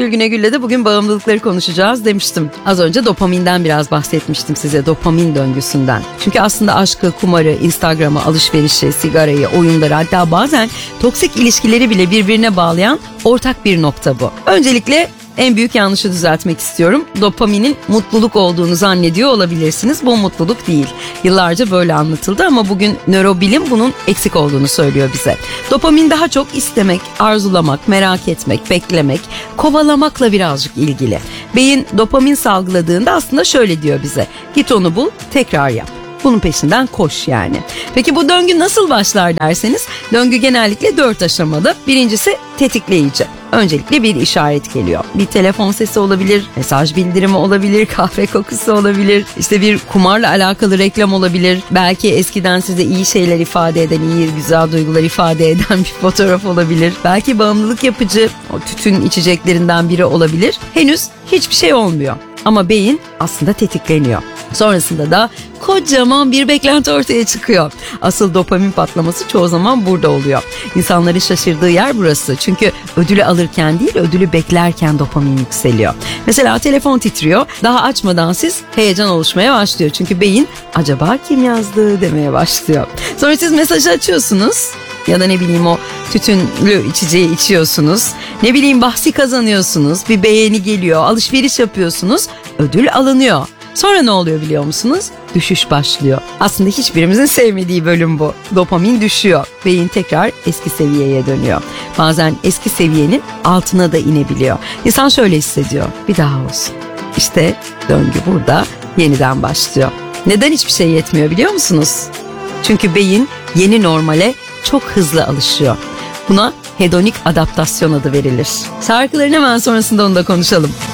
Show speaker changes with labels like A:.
A: Gülgüne Gül'le de bugün bağımlılıkları konuşacağız demiştim. Az önce dopaminden biraz bahsetmiştim size, dopamin döngüsünden. Çünkü aslında aşkı, kumarı, Instagram'ı, alışverişi, sigarayı, oyunları, hatta bazen toksik ilişkileri bile birbirine bağlayan ortak bir nokta bu. Öncelikle en büyük yanlışı düzeltmek istiyorum. Dopaminin mutluluk olduğunu zannediyor olabilirsiniz. Bu mutluluk değil. Yıllarca böyle anlatıldı ama bugün nörobilim bunun eksik olduğunu söylüyor bize. Dopamin daha çok istemek, arzulamak, merak etmek, beklemek, kovalamakla birazcık ilgili. Beyin dopamin salgıladığında aslında şöyle diyor bize: git onu bul, tekrar yap. Bunun peşinden koş yani. Peki bu döngü nasıl başlar derseniz, döngü genellikle 4 aşamalı. Birincisi tetikleyici. Öncelikle bir işaret geliyor. Bir telefon sesi olabilir, mesaj bildirimi olabilir, kahve kokusu olabilir, işte bir kumarla alakalı reklam olabilir. Belki eskiden size iyi şeyler ifade eden, iyi güzel duygular ifade eden bir fotoğraf olabilir. Belki bağımlılık yapıcı o tütün içeceklerinden biri olabilir. Henüz hiçbir şey olmuyor. Ama beyin aslında tetikleniyor. Sonrasında da kocaman bir beklenti ortaya çıkıyor. Asıl dopamin patlaması çoğu zaman burada oluyor. İnsanların şaşırdığı yer burası. Çünkü ödülü alırken değil, ödülü beklerken dopamin yükseliyor. Mesela telefon titriyor. Daha açmadan siz heyecan oluşmaya başlıyor. Çünkü beyin acaba kim yazdı demeye başlıyor. Sonra siz mesajı açıyorsunuz. Ya da ne bileyim o tütünlü içeceği içiyorsunuz. Ne bileyim bahsi kazanıyorsunuz. Bir beğeni geliyor. Alışveriş yapıyorsunuz. Ödül alınıyor. Sonra ne oluyor biliyor musunuz? Düşüş başlıyor. Aslında hiçbirimizin sevmediği bölüm bu. Dopamin düşüyor. Beyin tekrar eski seviyeye dönüyor. Bazen eski seviyenin altına da inebiliyor. İnsan şöyle hissediyor: bir daha olsun. İşte döngü burada yeniden başlıyor. Neden hiçbir şey yetmiyor biliyor musunuz? Çünkü beyin yeni normale çok hızlı alışıyor. Buna hedonik adaptasyon adı verilir. Şarkıların hemen sonrasında onu da konuşalım.